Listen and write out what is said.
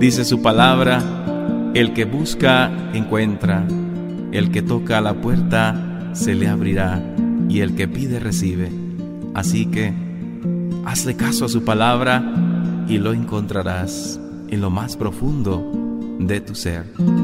Dice su palabra: el que busca, encuentra; el que toca a la puerta, se le abrirá; y el que pide, recibe. Así que hazle caso a su palabra y lo encontrarás en lo más profundo de tu ser.